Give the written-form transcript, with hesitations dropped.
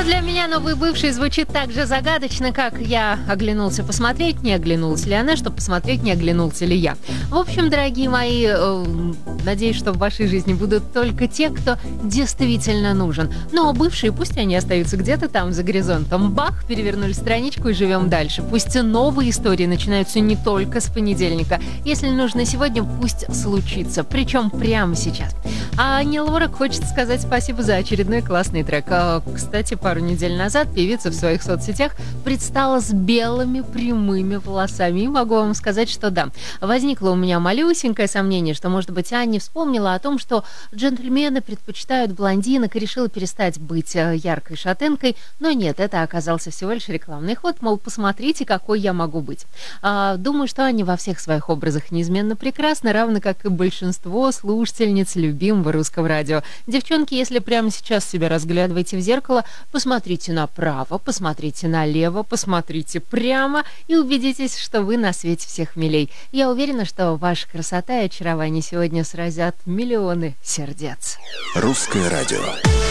для меня новый бывший звучит так же загадочно, как я оглянулся посмотреть, не оглянулась ли она, чтобы посмотреть, не оглянулся ли я. В общем, дорогие мои, надеюсь, что в вашей жизни будут только те, кто действительно нужен. Но бывшие, пусть они остаются где-то там за горизонтом. Бах, перевернули страничку и живем дальше. Пусть новые истории начинаются не только с понедельника. Если нужно сегодня, пусть случится. Причем прямо сейчас. А Ани Лорак хочет сказать спасибо за очередной классный трек. Кстати, пару недель назад певица в своих соцсетях предстала с белыми прямыми волосами. И могу вам сказать, что да, возникло у меня малюсенькое сомнение, что, может быть, Аня вспомнила о том, что джентльмены предпочитают блондинок и решила перестать быть яркой шатенкой. Но нет, это оказался всего лишь рекламный ход, мол, посмотрите, какой я могу быть. Думаю, что Аня во всех своих образах неизменно прекрасна, равно как и большинство слушательниц любимого русского радио. Девчонки, если прямо сейчас себя разглядываете в зеркало, посмотрите направо, посмотрите налево, посмотрите прямо и убедитесь, что вы на свете всех милей. Я уверена, что ваша красота и очарование сегодня сразят миллионы сердец. Русское радио.